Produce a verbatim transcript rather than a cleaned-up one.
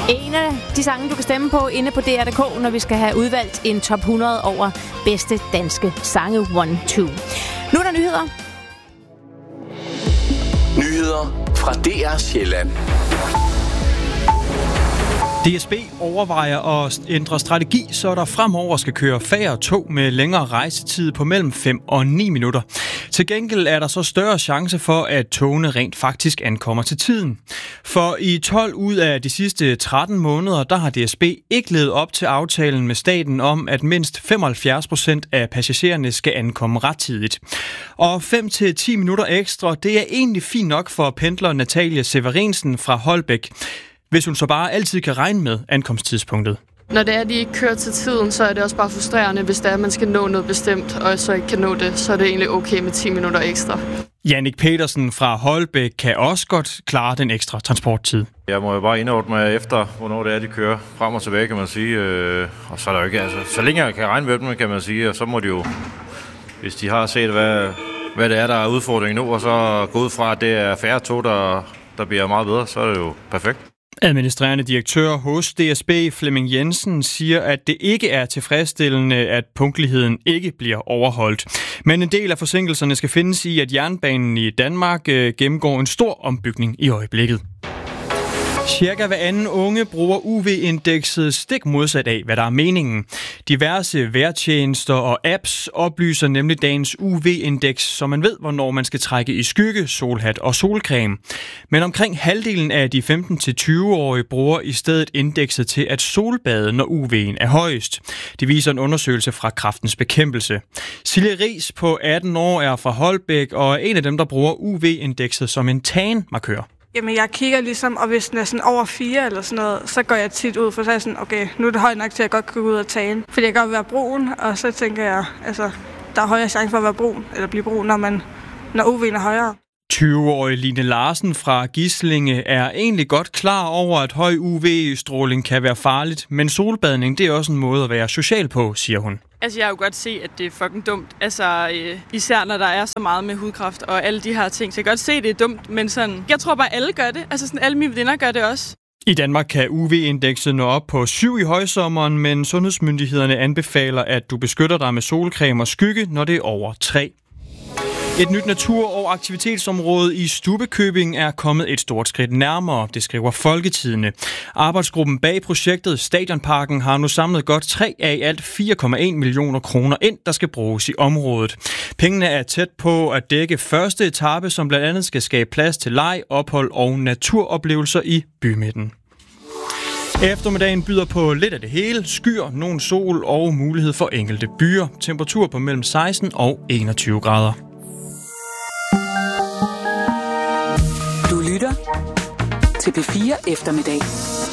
En af de sange, du kan stemme på inde på D R punktum d k, når vi skal have udvalgt en top hundrede over bedste danske sange one to. Nu er der nyheder. Nyheder fra D R Sjælland. D S B overvejer at ændre strategi, så der fremover skal køre færre tog med længere rejsetid på mellem fem og ni minutter. Til gengæld er der så større chance for, at togene rent faktisk ankommer til tiden. For i tolv ud af de sidste tretten måneder, der har D S B ikke levet op til aftalen med staten om, at mindst femoghalvfjerds procent af passagererne skal ankomme rettidigt. Og fem til ti minutter ekstra, det er egentlig fint nok for pendler Natalia Severinsen fra Holbæk, hvis hun så bare altid kan regne med ankomsttidspunktet. Når det er, at de ikke kører til tiden, så er det også bare frustrerende, hvis det er, at man skal nå noget bestemt, og så ikke kan nå det, så er det egentlig okay med ti minutter ekstra. Jannik Petersen fra Holbæk kan også godt klare den ekstra transporttid. Jeg må jo bare indordne mig efter, hvornår det er, de kører frem og tilbage, kan man sige. Og så er der jo ikke, altså, så længe jeg kan regne med dem, kan man sige, og så må de jo, hvis de har set, hvad, hvad det er, der er udfordringen nu, og så gå ud fra, at det er færre tog, der, der bliver meget bedre, så er det jo perfekt. Administrerende direktør hos D S B, Flemming Jensen, siger, at det ikke er tilfredsstillende, at punktligheden ikke bliver overholdt. Men en del af forsinkelserne skal findes i, at jernbanen i Danmark gennemgår en stor ombygning i øjeblikket. Cirka hver anden unge bruger U V-indekset stik modsat af, hvad der er meningen. Diverse vejrtjenester og apps oplyser nemlig dagens U V-indeks, så man ved, hvornår man skal trække i skygge, solhat og solcreme. Men omkring halvdelen af de femten til tyve-årige bruger i stedet indekset til at solbade, når U V'en er højest. Det viser en undersøgelse fra Kræftens Bekæmpelse. Silje Riis på atten år er fra Holbæk og er en af dem, der bruger U V-indekset som en tan-markør. Jamen, jeg kigger ligesom, og hvis den er sådan over fire eller sådan noget, så går jeg tit ud, for så er jeg sådan, okay, nu er det højt nok til, at jeg godt kan gå ud og tage. Fordi jeg kan godt være brun, og så tænker jeg, altså, der er højere chance for at være brun, eller blive brun, når, man, når U V'en er højere. tyve-årige Line Larsen fra Gislinge er egentlig godt klar over, at høj U V-stråling kan være farligt, men solbadning, det er også en måde at være social på, siger hun. Altså, jeg har jo godt se, at det er fucking dumt. Altså, øh, især når der er så meget med hudkræft og alle de her ting. Så jeg kan godt se, at det er dumt, men sådan, jeg tror bare, alle gør det. Altså, sådan, alle mine venner gør det også. I Danmark kan U V-indekset nå op på syv i højsommeren, men sundhedsmyndighederne anbefaler, at du beskytter dig med solcreme og skygge, når det er over tre. Et nyt natur- og aktivitetsområde i Stubbekøbing er kommet et stort skridt nærmere, det skriver Folketidende. Arbejdsgruppen bag projektet Stadionparken har nu samlet godt tre af i alt fire komma en millioner kroner ind, der skal bruges i området. Pengene er tæt på at dække første etape, som blandt andet skal skabe plads til leg, ophold og naturoplevelser i bymidten. Eftermiddagen byder på lidt af det hele, skyer, nogen sol og mulighed for enkelte byer. Temperatur på mellem seksten og enogtyve grader. Du lytter til P fire Eftermiddag.